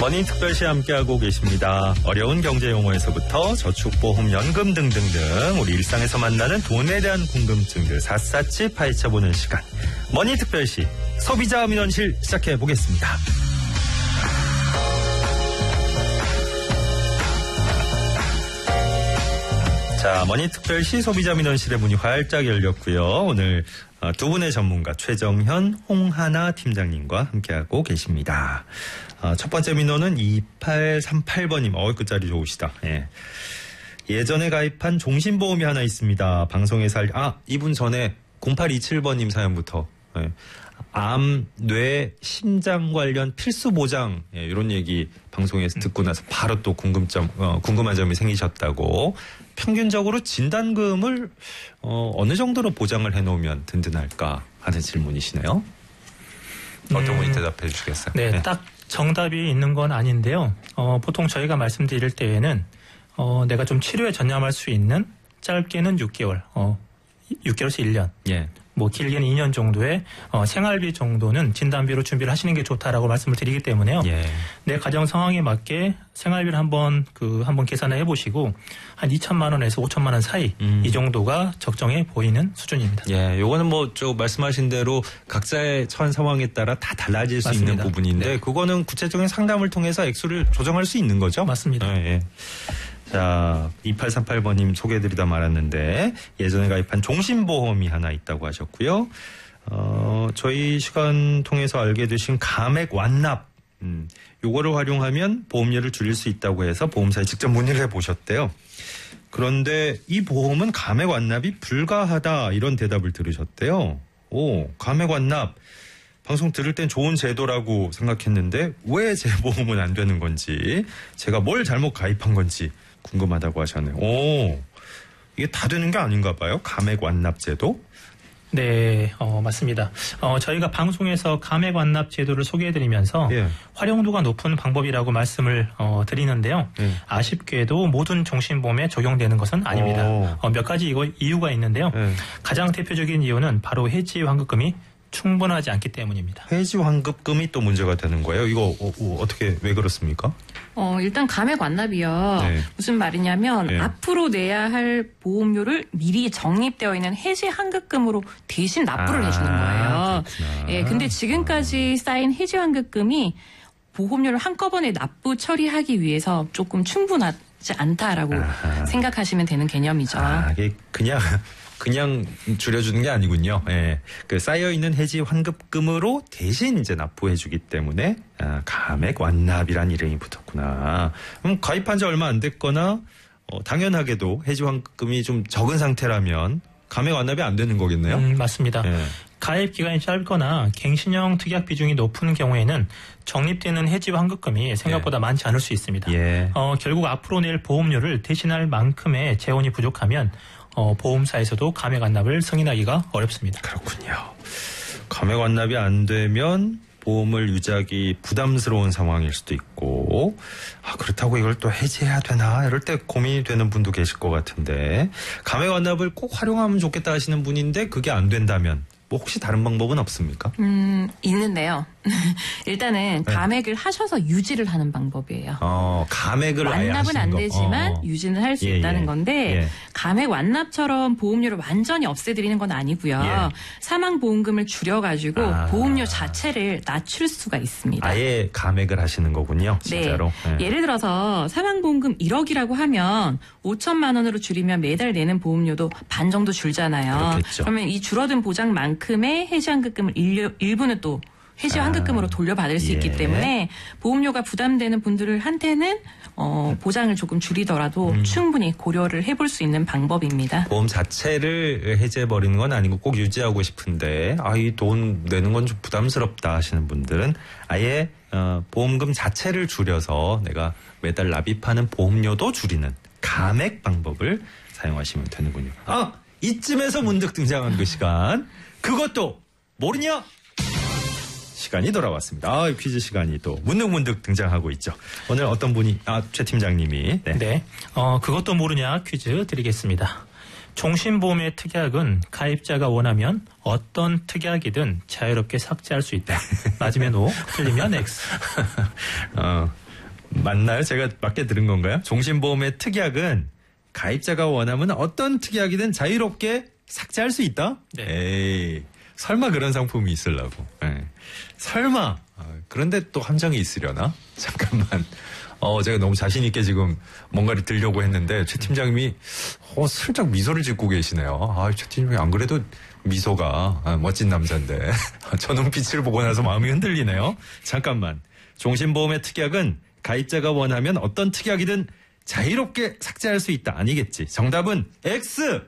머니특별시 함께하고 계십니다. 어려운 경제용어에서부터 저축보험, 연금 등등등 우리 일상에서 만나는 돈에 대한 궁금증들 샅샅이 파헤쳐보는 시간. 머니특별시 소비자 민원실 시작해보겠습니다. 자, 머니특별시 소비자 민원실의 문이 활짝 열렸고요. 오늘 두 분의 전문가 최정현, 홍하나 팀장님과 함께하고 계십니다. 첫 번째 민원은 2838번님. 끝자리 좋으시다. 예. 예전에 가입한 종신보험이 하나 있습니다. 방송에서 이분 전에 0827번님 사연부터 암, 뇌, 심장 관련 필수 보장 이런 얘기 방송에서 듣고 나서 바로 또 궁금한 점이 생기셨다고. 평균적으로 진단금을 어느 정도로 보장을 해놓으면 든든할까 하는 질문이시네요. 어떤 분이 대답해 주시겠어요? 네, 딱 정답이 있는 건 아닌데요. 보통 저희가 말씀드릴 때에는 내가 좀 치료에 전념할 수 있는 짧게는 6개월, 6개월에서 1년. 예. 뭐 길게는 2년 정도의 생활비 정도는 진단비로 준비를 하시는 게 좋다라고 말씀을 드리기 때문에요. 예. 내 가정 상황에 맞게 생활비를 한번 계산을 해보시고 한 2천만 원에서 5천만 원 사이 이 정도가 적정해 보이는 수준입니다. 예, 요거는 뭐 좀 말씀하신 대로 각자의 처한 상황에 따라 다 달라질 수 맞습니다. 있는 부분인데 네. 그거는 구체적인 상담을 통해서 액수를 조정할 수 있는 거죠? 맞습니다. 예. 자, 2838번님 소개해드리다 말았는데 예전에 가입한 종신보험이 하나 있다고 하셨고요. 저희 시간 통해서 알게 되신 감액 완납, 요거를 활용하면 보험료를 줄일 수 있다고 해서 보험사에 직접 문의를 해보셨대요. 그런데 이 보험은 감액 완납이 불가하다 이런 대답을 들으셨대요. 감액 완납. 방송 들을 땐 좋은 제도라고 생각했는데 왜 제 보험은 안 되는 건지, 제가 뭘 잘못 가입한 건지 궁금하다고 하셨네요. 이게 다 되는 게 아닌가 봐요. 감액 완납 제도? 네, 맞습니다. 저희가 방송에서 감액 완납 제도를 소개해드리면서 예. 활용도가 높은 방법이라고 말씀을 드리는데요. 아쉽게도 모든 종신보험에 적용되는 것은 아닙니다. 몇 가지 이유가 있는데요. 가장 대표적인 이유는 바로 해지 환급금이 충분하지 않기 때문입니다. 해지 환급금이 또 문제가 되는 거예요? 이거 어떻게 왜 그렇습니까? 일단 감액 완납이요. 네. 무슨 말이냐면 네. 앞으로 내야 할 보험료를 미리 적립되어 있는 해지 환급금으로 대신 납부를 해주는 거예요. 예, 근데 지금까지 쌓인 해지 환급금이 보험료를 한꺼번에 납부 처리하기 위해서 조금 충분하지 않다라고 생각하시면 되는 개념이죠. 이게 그냥 줄여주는 게 아니군요. 예. 그 쌓여있는 해지 환급금으로 대신 이제 납부해주기 때문에 감액 완납이란 이름이 붙었구나. 그럼 가입한 지 얼마 안 됐거나 당연하게도 해지 환급금이 좀 적은 상태라면 감액 완납이 안 되는 거겠네요. 맞습니다. 예. 가입 기간이 짧거나 갱신형 특약 비중이 높은 경우에는 적립되는 해지 환급금이 생각보다 많지 않을 수 있습니다. 예. 결국 앞으로 낼 보험료를 대신할 만큼의 재원이 부족하면 보험사에서도 감액 완납을 승인하기가 어렵습니다. 그렇군요. 감액 완납이 안 되면 보험을 유지하기 부담스러운 상황일 수도 있고, 그렇다고 이걸 또 해지해야 되나 이럴 때 고민이 되는 분도 계실 것 같은데, 감액 완납을 꼭 활용하면 좋겠다 하시는 분인데 그게 안 된다면 뭐 혹시 다른 방법은 없습니까? 있는데요. 일단은 감액을 하셔서 유지를 하는 방법이에요. 감액을 완납은 안 되지만 유지는 할 수 있다는 건데 감액 완납처럼 보험료를 완전히 없애드리는 건 아니고요. 사망보험금을 줄여가지고 보험료 자체를 낮출 수가 있습니다. 아예 감액을 하시는 거군요. 진짜로. 네. 예를 들어서 사망보험금 1억이라고 하면 5천만 원으로 줄이면 매달 내는 보험료도 반 정도 줄잖아요. 그렇겠죠. 그러면 이 줄어든 보장만큼의 해지환급금을 일부는 또 해지 환급금으로 돌려받을 수 있기 때문에 보험료가 부담되는 분들한테는 보장을 조금 줄이더라도 충분히 고려를 해볼 수 있는 방법입니다. 보험 자체를 해지해버리는 건 아니고 꼭 유지하고 싶은데 이 돈 내는 건 좀 부담스럽다 하시는 분들은 아예 보험금 자체를 줄여서 내가 매달 납입하는 보험료도 줄이는 감액 방법을 사용하시면 되는군요. 이쯤에서 문득 등장한 그 시간, 그것도 모르냐? 시간이 돌아왔습니다. 퀴즈 시간이 또 문득문득 등장하고 있죠. 오늘 어떤 분이, 최 팀장님이. 네. 그것도 모르냐 퀴즈 드리겠습니다. 종신보험의 특약은 가입자가 원하면 어떤 특약이든 자유롭게 삭제할 수 있다. 맞으면 O, 틀리면 X. 맞나요? 제가 맞게 들은 건가요? 종신보험의 특약은 가입자가 원하면 어떤 특약이든 자유롭게 삭제할 수 있다? 네. 에이, 설마 그런 상품이 있으려고. 네. 설마. 그런데 또 함정이 있으려나? 잠깐만. 제가 너무 자신 있게 지금 뭔가를 들려고 했는데 최 팀장님이 슬쩍 미소를 짓고 계시네요. 최 팀장님 안 그래도 미소가 멋진 남자인데 저 눈빛을 보고 나서 마음이 흔들리네요. 잠깐만. 종신보험의 특약은 가입자가 원하면 어떤 특약이든 자유롭게 삭제할 수 있다. 아니겠지. 정답은 X.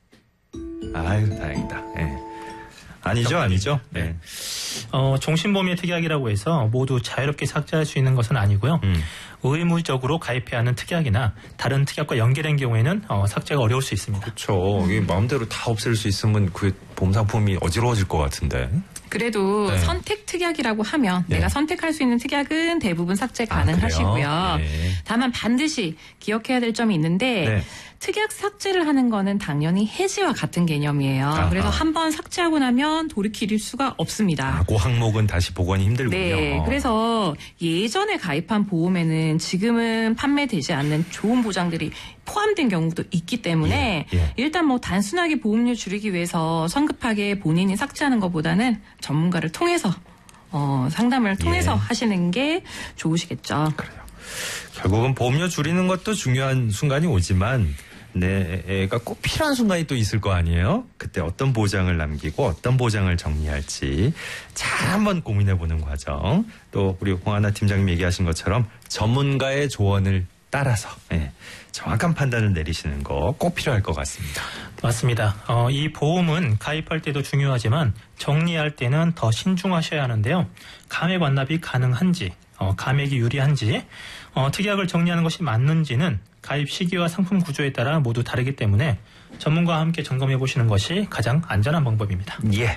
아유, 다행이다. 네. 아니죠. 네. 종신보험의 특약이라고 해서 모두 자유롭게 삭제할 수 있는 것은 아니고요. 의무적으로 가입해야 하는 특약이나 다른 특약과 연계된 경우에는 삭제가 어려울 수 있습니다. 그렇죠. 이게 마음대로 다 없앨 수 있으면 그 보험 상품이 어지러워질 것 같은데. 그래도 네. 선택 특약이라고 하면 네. 내가 선택할 수 있는 특약은 대부분 삭제 가능하시고요. 네. 다만 반드시 기억해야 될 점이 있는데 네. 특약 삭제를 하는 거는 당연히 해지와 같은 개념이에요. 그래서 한번 삭제하고 나면 돌이킬 수가 없습니다. 그 항목은 다시 복원이 힘들군요. 네, 그래서 예전에 가입한 보험에는 지금은 판매되지 않는 좋은 보장들이 포함된 경우도 있기 때문에 일단 뭐 단순하게 보험료 줄이기 위해서 성급하게 본인이 삭제하는 것보다는 전문가를 통해서 상담을 통해서 하시는 게 좋으시겠죠. 그래요. 결국은 보험료 줄이는 것도 중요한 순간이 오지만 내가 꼭 필요한 순간이 또 있을 거 아니에요? 그때 어떤 보장을 남기고 어떤 보장을 정리할지 잘 한번 고민해보는 과정. 또 우리 홍하나 팀장님 얘기하신 것처럼 전문가의 조언을 따라서 정확한 판단을 내리시는 거 꼭 필요할 것 같습니다. 맞습니다. 이 보험은 가입할 때도 중요하지만 정리할 때는 더 신중하셔야 하는데요. 감액 완납이 가능한지, 감액이 유리한지, 특약을 정리하는 것이 맞는지는 가입 시기와 상품 구조에 따라 모두 다르기 때문에 전문가와 함께 점검해 보시는 것이 가장 안전한 방법입니다. 예.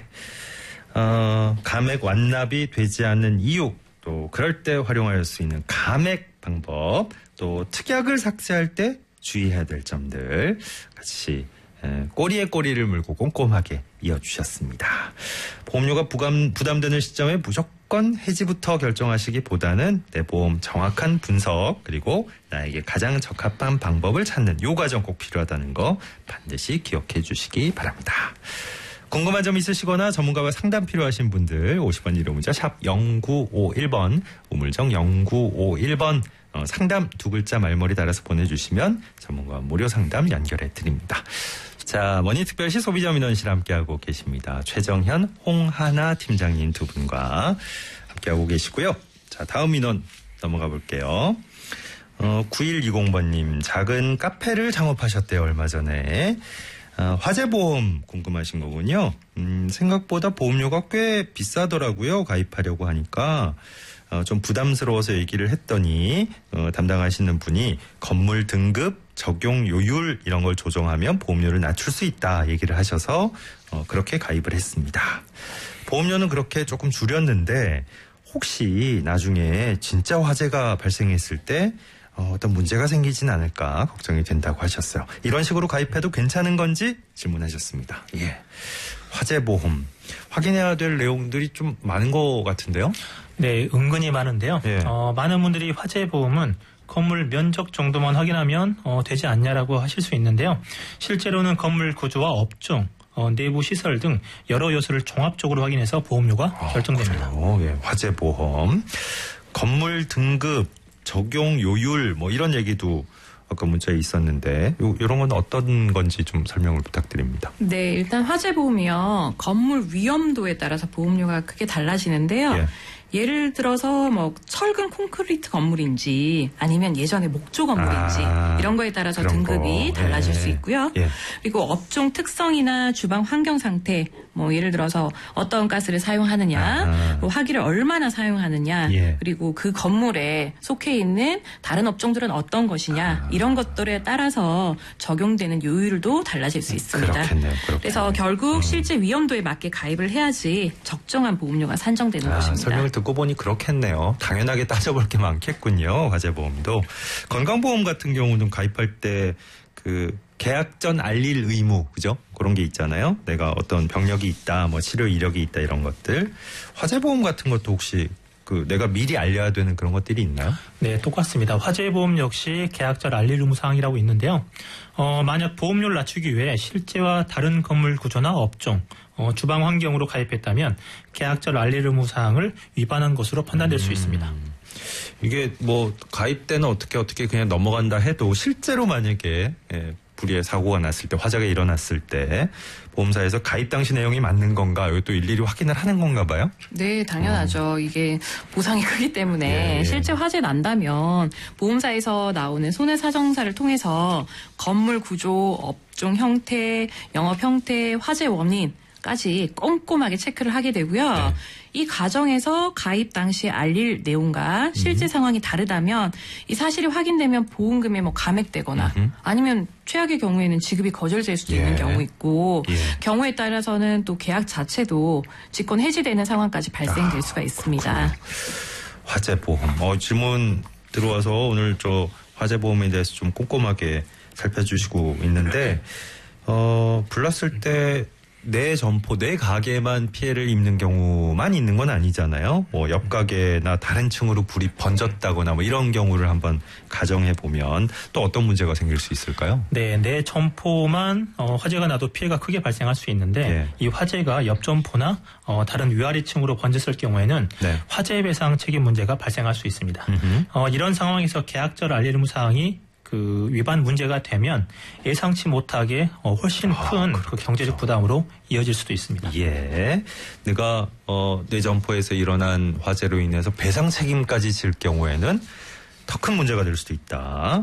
감액 완납이 되지 않는 이유, 또 그럴 때 활용할 수 있는 감액 방법, 또 특약을 삭제할 때 주의해야 될 점들 같이 꼬리에 꼬리를 물고 꼼꼼하게 이어주셨습니다. 보험료가 부담되는 시점에 무조건 해지부터 결정하시기보다는 내 보험 정확한 분석 그리고 나에게 가장 적합한 방법을 찾는 이 과정 꼭 필요하다는 거 반드시 기억해 주시기 바랍니다. 궁금한 점 있으시거나 전문가와 상담 필요하신 분들 50원 유료 문자 샵 0951번 우물정 0951번 상담 두 글자 말머리 달아서 보내주시면 전문가와 무료 상담 연결해 드립니다. 자, 머니특별시 소비자민원실 함께하고 계십니다. 최정현, 홍하나 팀장님 두 분과 함께하고 계시고요. 자, 다음 민원 넘어가 볼게요. 9120번님, 작은 카페를 창업하셨대요, 얼마 전에. 화재보험 궁금하신 거군요. 생각보다 보험료가 꽤 비싸더라고요. 가입하려고 하니까. 좀 부담스러워서 얘기를 했더니 담당하시는 분이 건물 등급, 적용 요율 이런 걸 조정하면 보험료를 낮출 수 있다 얘기를 하셔서 그렇게 가입을 했습니다. 보험료는 그렇게 조금 줄였는데 혹시 나중에 진짜 화재가 발생했을 때 어떤 문제가 생기진 않을까 걱정이 된다고 하셨어요. 이런 식으로 가입해도 괜찮은 건지 질문하셨습니다. 예. 화재보험 확인해야 될 내용들이 좀 많은 것 같은데요. 네, 은근히 많은데요. 예. 많은 분들이 화재보험은 건물 면적 정도만 확인하면 되지 않냐라고 하실 수 있는데요. 실제로는 건물 구조와 업종, 내부 시설 등 여러 요소를 종합적으로 확인해서 보험료가 결정됩니다. 예, 화재보험, 건물 등급, 적용 요율 뭐 이런 얘기도 아까 문자에 있었는데 이런 건 어떤 건지 좀 설명을 부탁드립니다. 네, 일단 화재보험이요. 건물 위험도에 따라서 보험료가 크게 달라지는데요. 예를 들어서 뭐 철근 콘크리트 건물인지 아니면 예전에 목조 건물인지 이런 거에 따라서 등급이 달라질 수 있고요. 그리고 업종 특성이나 주방 환경 상태, 뭐 예를 들어서 어떤 가스를 사용하느냐, 뭐 화기를 얼마나 사용하느냐, 그리고 그 건물에 속해 있는 다른 업종들은 어떤 것이냐 이런 것들에 따라서 적용되는 요율도 달라질 수 있습니다. 그렇겠네요. 그래서 결국 실제 위험도에 맞게 가입을 해야지 적정한 보험료가 산정되는 것입니다. 설명을 듣고 보니 그렇겠네요. 당연하게 따져볼 게 많겠군요. 화재보험도. 건강보험 같은 경우는 가입할 때 그 계약 전 알릴 의무, 그죠? 그런 게 있잖아요. 내가 어떤 병력이 있다, 뭐 치료 이력이 있다 이런 것들. 화재보험 같은 것도 혹시 내가 미리 알려야 되는 그런 것들이 있나요? 네, 똑같습니다. 화재보험 역시 계약자를 알릴 의무사항이라고 있는데요. 만약 보험료를 낮추기 위해 실제와 다른 건물 구조나 업종, 주방 환경으로 가입했다면 계약자를 알릴 의무사항을 위반한 것으로 판단될 수 있습니다. 이게 가입 때는 어떻게 그냥 넘어간다 해도 실제로 만약에 불의의 사고가 났을 때, 화재가 일어났을 때 보험사에서 가입 당시 내용이 맞는 건가, 이것도 일일이 확인을 하는 건가 봐요? 네, 당연하죠. 이게 보상이 크기 때문에 실제 화재 난다면 보험사에서 나오는 손해사정사를 통해서 건물 구조, 업종 형태, 영업 형태, 화재 원인까지 꼼꼼하게 체크를 하게 되고요. 네. 이 과정에서 가입 당시 알릴 내용과 실제 상황이 다르다면 이 사실이 확인되면 보험금이 감액되거나 아니면 최악의 경우에는 지급이 거절될 수도 있는 경우 있고 경우에 따라서는 또 계약 자체도 직권 해지되는 상황까지 발생될 수가 있습니다. 그렇군요. 화재보험. 질문 들어와서 오늘 화재보험에 대해서 좀 꼼꼼하게 살펴주시고 있는데 불났을 때 내 점포, 내 가게만 피해를 입는 경우만 있는 건 아니잖아요. 옆 가게나 다른 층으로 불이 번졌다거나 이런 경우를 한번 가정해 보면 또 어떤 문제가 생길 수 있을까요? 네, 내 점포만 화재가 나도 피해가 크게 발생할 수 있는데 이 화재가 옆 점포나 다른 위아래 층으로 번졌을 경우에는 화재 배상 책임 문제가 발생할 수 있습니다. 이런 상황에서 계약자를 알릴 의무 사항이 위반 문제가 되면 예상치 못하게 훨씬 큰 경제적 부담으로 이어질 수도 있습니다. 예. 내가 내 점포에서 일어난 화재로 인해서 배상 책임까지 질 경우에는 더 큰 문제가 될 수도 있다.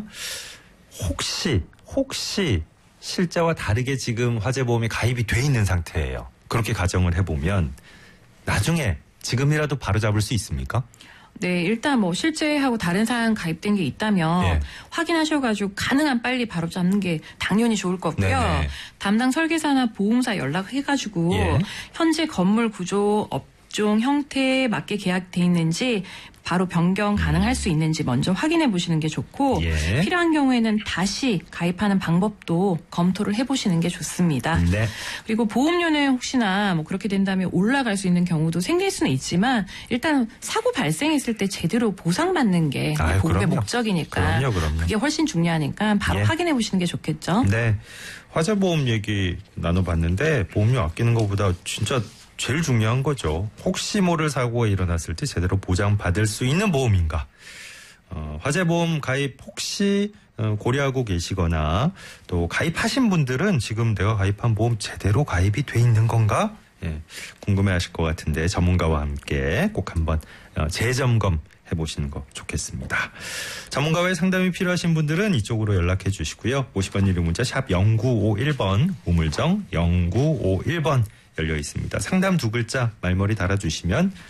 혹시 실제와 다르게 지금 화재보험이 가입이 돼 있는 상태예요. 그렇게 가정을 해보면 나중에 지금이라도 바로잡을 수 있습니까? 네, 일단 실제하고 다른 사항 가입된 게 있다면 확인하셔가지고 가능한 빨리 바로 잡는 게 당연히 좋을 것 같고요. 네네. 담당 설계사나 보험사 연락해가지고 현재 건물 구조, 업종, 형태에 맞게 계약돼 있는지 바로 변경 가능할 수 있는지 먼저 확인해 보시는 게 좋고 필요한 경우에는 다시 가입하는 방법도 검토를 해보시는 게 좋습니다. 네. 그리고 보험료는 혹시나 그렇게 된다면 올라갈 수 있는 경우도 생길 수는 있지만 일단 사고 발생했을 때 제대로 보상받는 게 보험의 목적이니까 그럼요. 그게 훨씬 중요하니까 바로 확인해 보시는 게 좋겠죠. 네. 화재보험 얘기 나눠봤는데 보험료 아끼는 것보다 진짜 제일 중요한 거죠. 혹시 모를 사고가 일어났을 때 제대로 보장받을 수 있는 보험인가. 화재보험 가입 혹시 고려하고 계시거나 또 가입하신 분들은 지금 내가 가입한 보험 제대로 가입이 돼 있는 건가? 궁금해하실 것 같은데 전문가와 함께 꼭 한번 재점검 해보시는 거 좋겠습니다. 전문가와의 상담이 필요하신 분들은 이쪽으로 연락해 주시고요. 50원 유료 문자 샵 0951번 우물정 0951번 열려 있습니다. 상담 2글자 말머리 달아주시면